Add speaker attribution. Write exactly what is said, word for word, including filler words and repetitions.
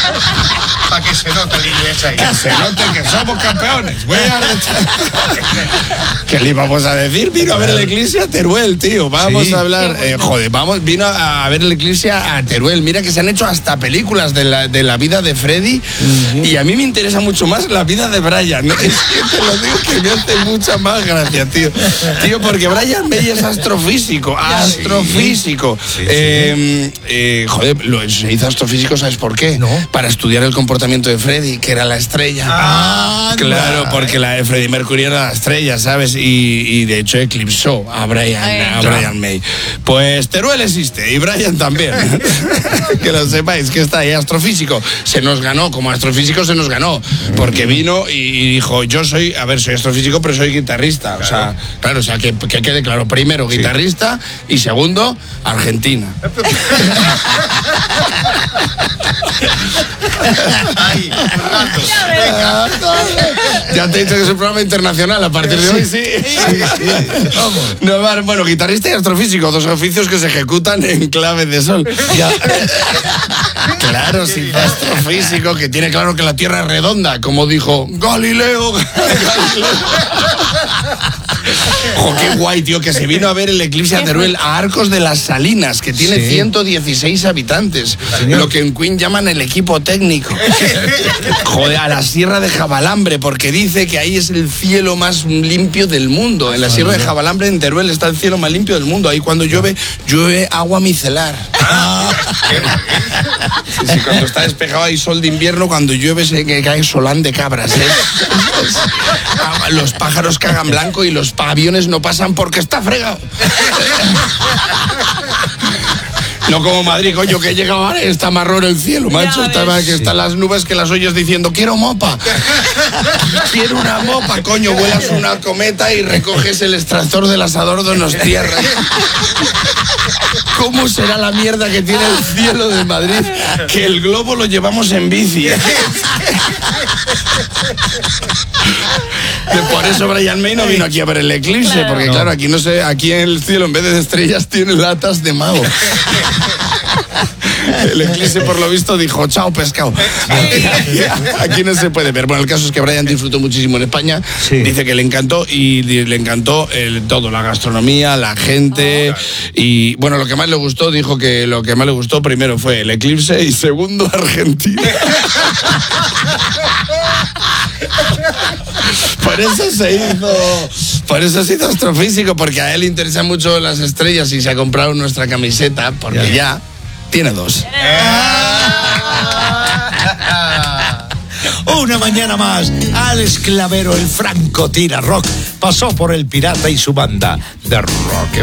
Speaker 1: Para que se note la iglesia ahí.
Speaker 2: Que se note que somos campeones. Voy a... ¿Qué le íbamos a decir? Vino a ver la iglesia a Teruel, tío. Vamos
Speaker 1: Sí.
Speaker 2: a hablar... Eh, joder, vamos, vino a ver la iglesia a Teruel. Mira que se han hecho hasta películas de la, de la vida de Freddy. Uh-huh. Y a mí me interesa mucho más la vida de Brian. Es que te lo digo que me hace mucha más gracia, tío. Tío, porque Brian May es astrofísico. Astrofísico. Sí, sí, eh, sí. Eh, joder, lo, se hizo astrofísico, ¿sabes por qué?
Speaker 1: No.
Speaker 2: Para estudiar el comportamiento de Freddy, que era la estrella.
Speaker 1: Ah,
Speaker 2: claro, porque la de Freddie Mercury era la estrella, ¿sabes? Y, y de hecho eclipsó a Brian, a Brian May. Pues Teruel existe y Brian también. Que lo sepáis, que está ahí, astrofísico. Se nos ganó, como astrofísico se nos ganó. Porque vino y dijo, yo soy, a ver, soy astrofísico, pero soy guitarrista. Claro. O sea, claro, o sea, que, que quede claro. Primero, guitarrista, sí. Y segundo, Argentina.
Speaker 1: Ay,
Speaker 2: ya te he dicho que es un programa internacional a partir de hoy, sí.
Speaker 1: Sí, sí. Vamos.
Speaker 2: No, bueno, guitarrista y astrofísico, dos oficios que se ejecutan en clave de sol. Ya. Claro, sí, astrofísico, que tiene claro que la Tierra es redonda, como dijo Galileo. Galileo. Jo, qué guay, tío, que se vino a ver el eclipse a Teruel, a Arcos de las Salinas, que tiene sí. ciento dieciséis habitantes, señor. Lo que en Queen llaman el equipo técnico. Joder, a la Sierra de Jabalambre, porque dice que ahí es el cielo más limpio del mundo. En la Sierra de Jabalambre, en Teruel, está el cielo más limpio del mundo. Ahí cuando llueve, llueve agua micelar. Sí, sí, cuando está despejado hay sol de invierno, cuando llueve se cae solán de cabras, ¿eh? Los pájaros cagan blanco y los aviones no pasan porque está fregado. No como Madrid, coño, que llega ahora y está marrón el cielo, macho. Está, que están las nubes que las oyes diciendo, quiero mopa. Quiero una mopa, coño. Vuelas una cometa y recoges el extractor del asador de unos tierras. ¿Cómo será la mierda que tiene el cielo de Madrid? Que el globo lo llevamos en bici. Por eso Brian May no vino aquí a ver el eclipse, claro. Porque claro, aquí no sé, aquí en el cielo en vez de estrellas tiene latas de mago. El eclipse, por lo visto, dijo, chao, pescado. Aquí, aquí, aquí no se puede ver. Bueno, el caso es que Brian disfrutó muchísimo en España. Sí. Dice que le encantó y le encantó el, todo, la gastronomía, la gente. Oh, claro. Y bueno, lo que más le gustó, dijo que lo que más le gustó primero fue el eclipse y segundo, Argentina. Por eso se hizo, por eso se hizo astrofísico, porque a él le interesan mucho las estrellas y se ha comprado nuestra camiseta, porque ya, ya tiene dos.
Speaker 3: Una mañana más, Alex Clavero, el franco tira rock, pasó por El Pirata y su banda de rock.